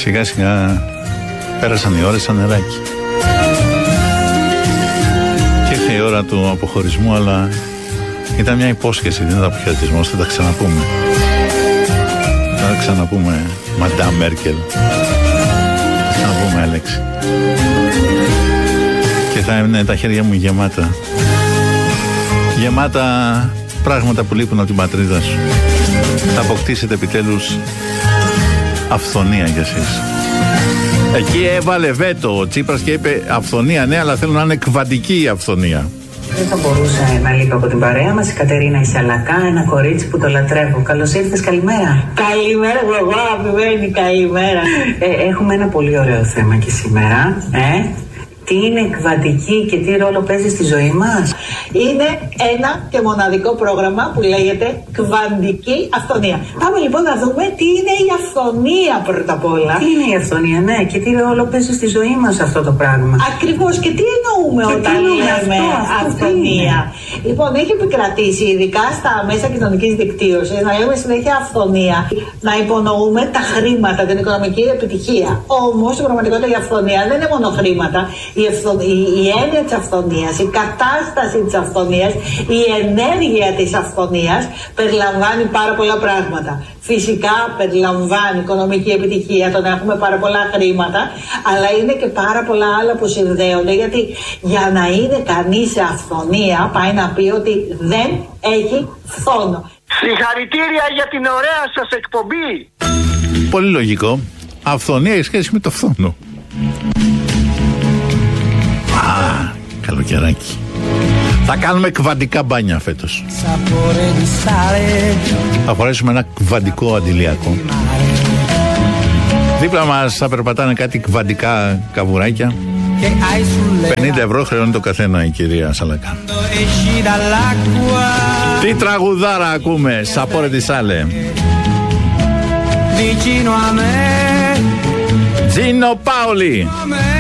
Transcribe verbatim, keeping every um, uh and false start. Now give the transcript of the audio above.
Σιγά σιγά πέρασαν οι ώρες σαν νεράκι. Και ήρθε η ώρα του αποχωρισμού, αλλά ήταν μια υπόσχεση, δεν ήταν αποχαιρετισμός, θα τα ξαναπούμε. Θα τα ξαναπούμε, Μαντάμ Μέρκελ. Θα ξαναπούμε, Άλεξη. Και θα είναι τα χέρια μου γεμάτα. Γεμάτα πράγματα που λείπουν από την πατρίδα σου. Θα αποκτήσετε επιτέλους αυθονία για εσείς. Εκεί έβαλε βέτο ο Τσίπρας και είπε αυθονία, ναι, αλλά θέλω να είναι κβαντική η αυθονία. Δεν θα μπορούσε να λείπει από την παρέα μας η Κατερίνα Ισαλακά, ένα κορίτσι που το λατρεύω. Καλώς ήρθες, καλημέρα. Καλημέρα, εγώ αγαπημένη, καλημέρα. Ε, έχουμε ένα πολύ ωραίο θέμα και σήμερα. Ε. Τι είναι κβαντική και τι ρόλο παίζει στη ζωή μας? Είναι ένα και μοναδικό πρόγραμμα που λέγεται κβαντική αυθονία. Πάμε λοιπόν να δούμε τι είναι η αυθονία πρώτα απ' όλα. Τι είναι η αυθονία, ναι, και τι ρόλο παίζει στη ζωή μας αυτό το πράγμα. Ακριβώς, και τι εννοούμε και όταν τι λέμε αυτό, αυτό αυθονία. Λοιπόν, έχει επικρατήσει ειδικά στα μέσα κοινωνικής δικτύωσης να λέμε συνέχεια αυθονία, να υπονοούμε τα χρήματα, την οικονομική επιτυχία. Όμως η πραγματικότητα η αυθονία δεν είναι μόνο χρήματα. Η, ευθο... η... η έννοια της αυθονίας, η κατάσταση της αυθονίας, η ενέργεια της αυθονίας περιλαμβάνει πάρα πολλά πράγματα. Φυσικά περιλαμβάνει οικονομική επιτυχία, το να έχουμε πάρα πολλά χρήματα, αλλά είναι και πάρα πολλά άλλα που συνδέονται, γιατί για να είναι κανείς σε αυθονία πάει να πει ότι δεν έχει φθόνο. Συγχαρητήρια για την ωραία σας εκπομπή. Πολύ λογικό. Αυθονία έχει σχέση με το φθόνο. Α, καλοκαιράκι. Θα κάνουμε κβαντικά μπάνια φέτος. Θα φορέσουμε ένα κβαντικό αντιλιακό. Δίπλα μας θα περπατάνε κάτι κβαντικά καβουράκια. πενήντα ευρώ χρεώνει το καθένα η κυρία Σαλακά. Τι τραγουδάρα ακούμε, Σαπόρε τη Σάλε. Τζίνο Πάολι.